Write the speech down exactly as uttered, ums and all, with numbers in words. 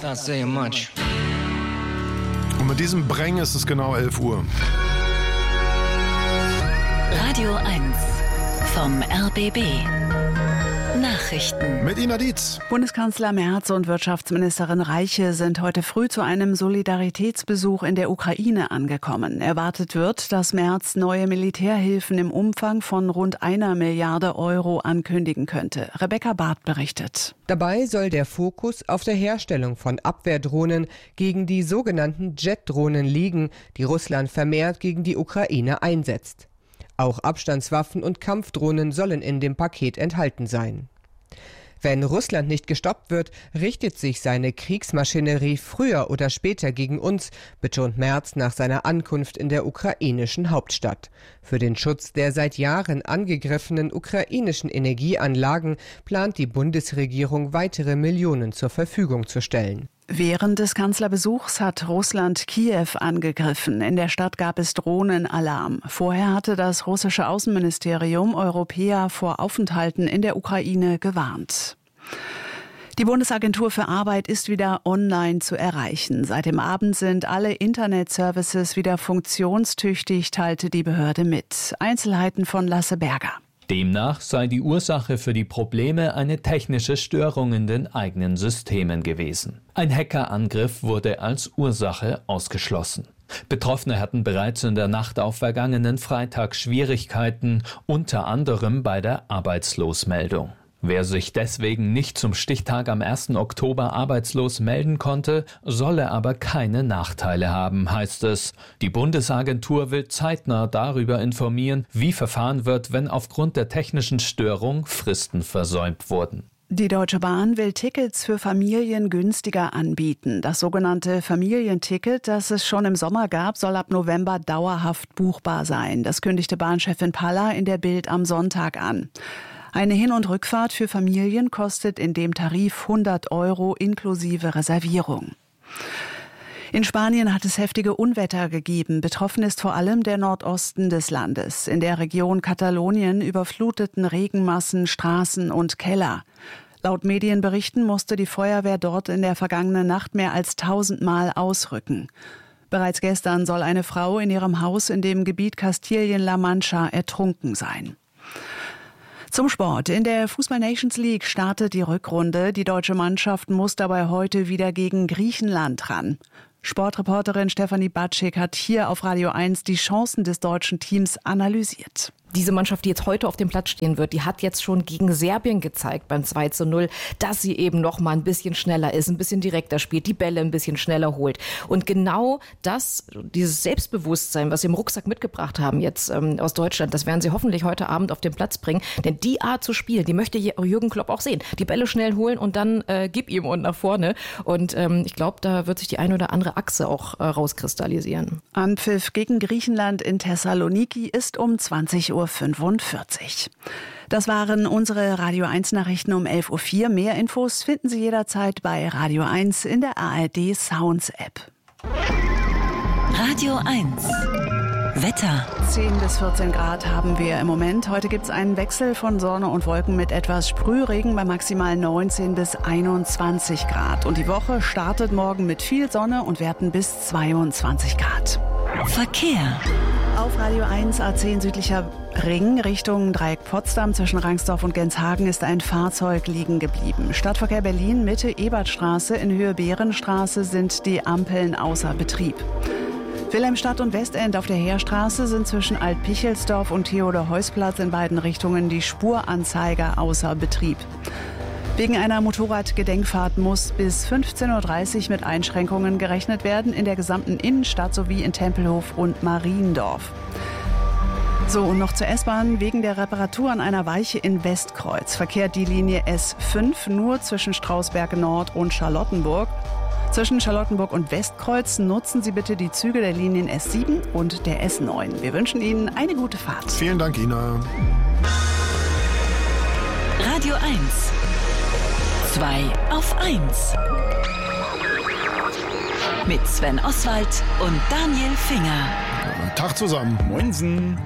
That's not saying much. Und mit diesem Breng ist es genau elf Uhr. Radio eins vom R B B. Nachrichten. Mit Ina Dietz. Bundeskanzler Merz und Wirtschaftsministerin Reiche sind heute früh zu einem Solidaritätsbesuch in der Ukraine angekommen. Erwartet wird, dass Merz neue Militärhilfen im Umfang von rund einer Milliarde Euro ankündigen könnte. Rebecca Barth berichtet. Dabei soll der Fokus auf der Herstellung von Abwehrdrohnen gegen die sogenannten Jet-Drohnen liegen, die Russland vermehrt gegen die Ukraine einsetzt. Auch Abstandswaffen und Kampfdrohnen sollen in dem Paket enthalten sein. Wenn Russland nicht gestoppt wird, richtet sich seine Kriegsmaschinerie früher oder später gegen uns, betont Merz nach seiner Ankunft in der ukrainischen Hauptstadt. Für den Schutz der seit Jahren angegriffenen ukrainischen Energieanlagen plant die Bundesregierung, weitere Millionen zur Verfügung zu stellen. Während des Kanzlerbesuchs hat Russland Kiew angegriffen. In der Stadt gab es Drohnenalarm. Vorher hatte das russische Außenministerium Europäer vor Aufenthalten in der Ukraine gewarnt. Die Bundesagentur für Arbeit ist wieder online zu erreichen. Seit dem Abend sind alle Internetservices wieder funktionstüchtig, teilte die Behörde mit. Einzelheiten von Lasse Berger. Demnach sei die Ursache für die Probleme eine technische Störung in den eigenen Systemen gewesen. Ein Hackerangriff wurde als Ursache ausgeschlossen. Betroffene hatten bereits in der Nacht auf vergangenen Freitag Schwierigkeiten, unter anderem bei der Arbeitslosmeldung. Wer sich deswegen nicht zum Stichtag am ersten Oktober arbeitslos melden konnte, solle aber keine Nachteile haben, heißt es. Die Bundesagentur will zeitnah darüber informieren, wie verfahren wird, wenn aufgrund der technischen Störung Fristen versäumt wurden. Die Deutsche Bahn will Tickets für Familien günstiger anbieten. Das sogenannte Familienticket, das es schon im Sommer gab, soll ab November dauerhaft buchbar sein. Das kündigte Bahnchefin Palla in der Bild am Sonntag an. Eine Hin- und Rückfahrt für Familien kostet in dem Tarif hundert Euro inklusive Reservierung. In Spanien hat es heftige Unwetter gegeben. Betroffen ist vor allem der Nordosten des Landes. In der Region Katalonien überfluteten Regenmassen Straßen und Keller. Laut Medienberichten musste die Feuerwehr dort in der vergangenen Nacht mehr als tausendmal ausrücken. Bereits gestern soll eine Frau in ihrem Haus in dem Gebiet Kastilien-La Mancha ertrunken sein. Zum Sport. In der Fußball-Nations League startet die Rückrunde. Die deutsche Mannschaft muss dabei heute wieder gegen Griechenland ran. Sportreporterin Stefanie Batschik hat hier auf Radio eins die Chancen des deutschen Teams analysiert. Diese Mannschaft, die jetzt heute auf dem Platz stehen wird, die hat jetzt schon gegen Serbien gezeigt beim zwei zu null, dass sie eben noch mal ein bisschen schneller ist, ein bisschen direkter spielt, die Bälle ein bisschen schneller holt. Und genau das, dieses Selbstbewusstsein, was sie im Rucksack mitgebracht haben jetzt ähm, aus Deutschland, das werden sie hoffentlich heute Abend auf den Platz bringen. Denn die Art zu spielen, die möchte Jürgen Klopp auch sehen. Die Bälle schnell holen und dann äh, gib ihm und nach vorne. Und ähm, ich glaube, da wird sich die eine oder andere Achse auch äh, rauskristallisieren. Anpfiff gegen Griechenland in Thessaloniki ist um zwanzig Uhr fünfundvierzig. Das waren unsere Radio eins Nachrichten um elf Uhr vier. Mehr Infos finden Sie jederzeit bei Radio eins in der A R D Sounds App. Radio eins. Wetter. zehn bis vierzehn Grad haben wir im Moment. Heute gibt es einen Wechsel von Sonne und Wolken mit etwas Sprühregen bei maximal neunzehn bis einundzwanzig Grad. Und die Woche startet morgen mit viel Sonne und Werten bis zweiundzwanzig Grad. Verkehr. Auf Radio eins A zehn südlicher Ring Richtung Dreieck Potsdam zwischen Rangsdorf und Genshagen ist ein Fahrzeug liegen geblieben. Stadtverkehr Berlin Mitte Ebertstraße in Höhe Behrenstraße sind die Ampeln außer Betrieb. Wilhelmstadt und Westend auf der Heerstraße sind zwischen Alt-Pichelsdorf und Theodor-Heuss-Platz in beiden Richtungen die Spuranzeiger außer Betrieb. Wegen einer Motorradgedenkfahrt muss bis fünfzehn Uhr dreißig mit Einschränkungen gerechnet werden in der gesamten Innenstadt sowie in Tempelhof und Mariendorf. So, und noch zur S-Bahn. Wegen der Reparatur an einer Weiche in Westkreuz verkehrt die Linie S fünf nur zwischen Strausberg Nord und Charlottenburg. Zwischen Charlottenburg und Westkreuz nutzen Sie bitte die Züge der Linien S sieben und der S neun. Wir wünschen Ihnen eine gute Fahrt. Vielen Dank, Ina. Radio eins. zwei auf eins. Mit Sven Oswald und Daniel Finger. Tag zusammen. Moinsen.